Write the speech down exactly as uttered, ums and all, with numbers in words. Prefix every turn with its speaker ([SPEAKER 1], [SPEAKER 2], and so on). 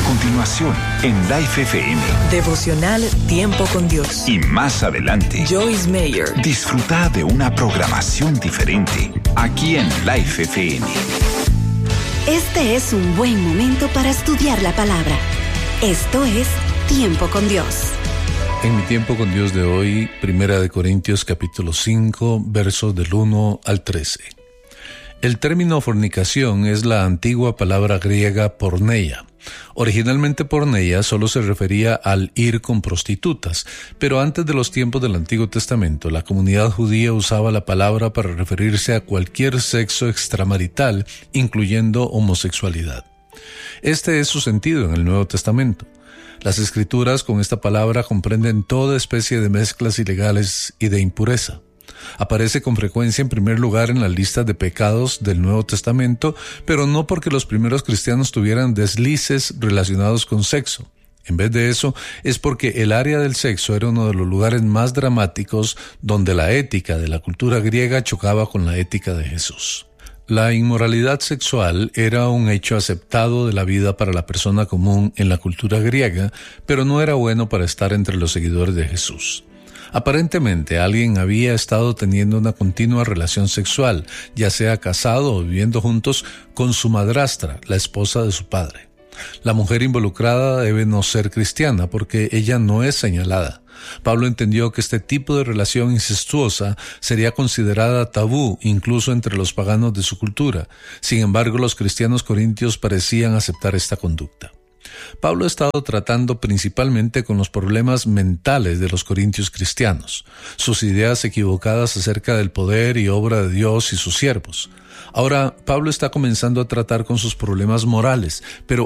[SPEAKER 1] A continuación, en Life F M.
[SPEAKER 2] Devocional Tiempo con Dios.
[SPEAKER 1] Y más adelante,
[SPEAKER 2] Joyce Meyer.
[SPEAKER 1] Disfruta de una programación diferente aquí en Life F M.
[SPEAKER 3] Este es un buen momento para estudiar la palabra. Esto es Tiempo con Dios.
[SPEAKER 4] En mi tiempo con Dios de hoy, Primera de Corintios capítulo cinco, versos del uno al trece. El término fornicación es la antigua palabra griega porneia. Originalmente porneia solo se refería al ir con prostitutas, pero antes de los tiempos del Antiguo Testamento, la comunidad judía usaba la palabra para referirse a cualquier sexo extramarital, incluyendo homosexualidad. Este es su sentido en el Nuevo Testamento. Las Escrituras con esta palabra comprenden toda especie de mezclas ilegales y de impureza. Aparece con frecuencia en primer lugar en las listas de pecados del Nuevo Testamento, pero no porque los primeros cristianos tuvieran deslices relacionados con sexo. En vez de eso, es porque el área del sexo era uno de los lugares más dramáticos donde la ética de la cultura griega chocaba con la ética de Jesús. La inmoralidad sexual era un hecho aceptado de la vida para la persona común en la cultura griega, pero no era bueno para estar entre los seguidores de Jesús. Aparentemente alguien había estado teniendo una continua relación sexual, ya sea casado o viviendo juntos, con su madrastra, la esposa de su padre. La mujer involucrada debe no ser cristiana porque ella no es señalada. Pablo entendió que este tipo de relación incestuosa sería considerada tabú incluso entre los paganos de su cultura. Sin embargo, los cristianos corintios parecían aceptar esta conducta. Pablo ha estado tratando principalmente con los problemas mentales de los corintios cristianos, sus ideas equivocadas acerca del poder y obra de Dios y sus siervos. Ahora, Pablo está comenzando a tratar con sus problemas morales, pero